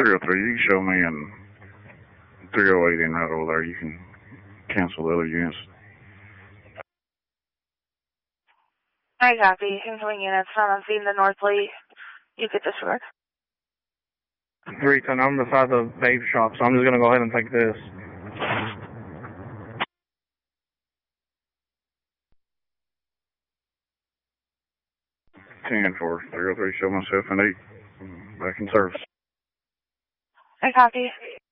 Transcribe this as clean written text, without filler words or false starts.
303, you can show me in 308 in right over there. You can cancel the other units. I copy. Incoming units not on scene, the Northly. You could disregard. 310, I'm beside the vape shop, so I'm just going to go ahead and take this. Ten for 303, show myself in 8. Back in service. I copy.